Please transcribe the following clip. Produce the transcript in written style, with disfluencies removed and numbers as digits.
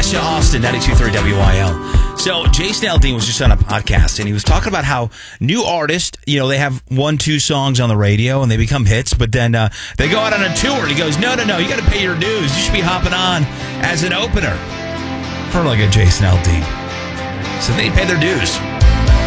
Kesha Austin, 92.3 WYL. So Jason Aldean was just on a podcast, and he was talking about how new artists, they have 1-2 songs on the radio, and they become hits, but then they go out on a tour, and he goes, no, you got to pay your dues. You should be hopping on as an opener for like a Jason Aldean. So they pay their dues.